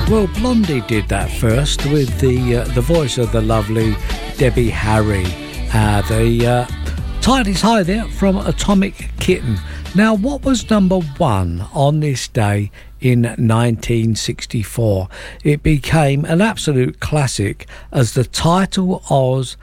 Well, Blondie did that first with the voice of the lovely Debbie Harry. The Tide is High there from Atomic Kitten. Now, what was number one on this day in 1964? It became an absolute classic as the title of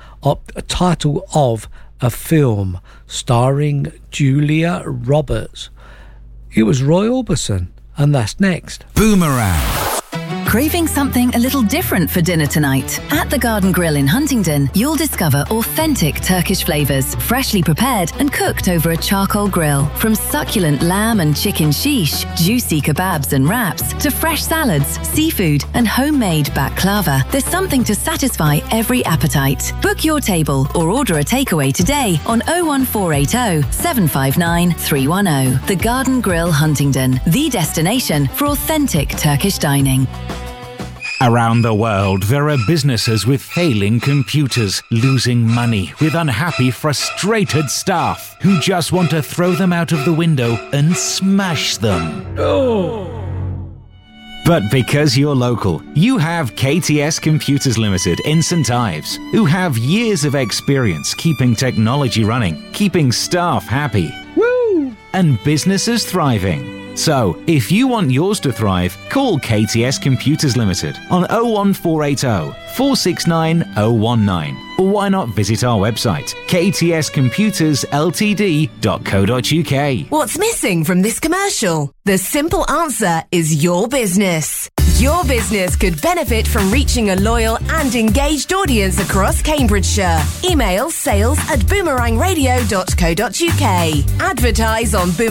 a film starring Julia Roberts. It was Roy Orbison, and that's next. Boomerang. Craving something a little different for dinner tonight? At the Garden Grill in Huntingdon, you'll discover authentic Turkish flavours, freshly prepared and cooked over a charcoal grill. From succulent lamb and chicken shish, juicy kebabs and wraps, to fresh salads, seafood and homemade baklava, there's something to satisfy every appetite. Book your table or order a takeaway today on 01480 759 310. The Garden Grill Huntingdon, the destination for authentic Turkish dining. Around the world, there are businesses with failing computers, losing money, with unhappy, frustrated staff who just want to throw them out of the window and smash them. Oh! But because you're local, you have KTS Computers Limited in St Ives, who have years of experience keeping technology running, keeping staff happy, and businesses thriving. So, if you want yours to thrive, call KTS Computers Limited on 01480 469 019. Or why not visit our website, ktscomputersltd.co.uk. What's missing from this commercial? The simple answer is your business. Your business could benefit from reaching a loyal and engaged audience across Cambridgeshire. Email sales@boomerangradio.co.uk. Advertise on Boomerang